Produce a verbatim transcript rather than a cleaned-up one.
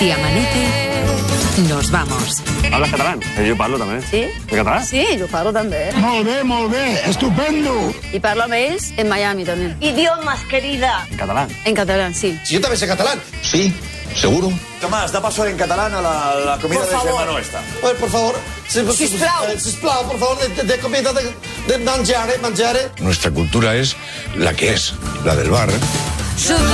Si amanece, nos vamos. ¿Hablas catalán? Jo parlo també. Sí? En català? Sí, jo parlo també. Molt bé, molt bé, estupendo. I parlo amb ells en Miami també. Idiomas, querida. En catalán. En catalán, sí. Si yo también sé catalán. Sí, seguro. Tomás, da paso en catalán a la, la comida Por de favor. germano esta. A ver, por favor. Si, Sisplau. eh, sisplau, por favor, de, de comida, de, de mangiare, mangiare. Nuestra cultura es la que es, la del bar.